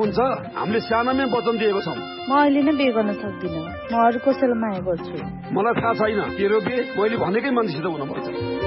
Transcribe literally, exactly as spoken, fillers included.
हुन्छ? हामीले सानोमै वचन दिएको छौँ। म अहिले नै बिहे गर्न सक्दिनँ। म अरू कसैलाई माया गर्छु। मलाई थाहा छैन तेरो बिहे मैले भनेकै मान्छेसित हुनुपर्छ।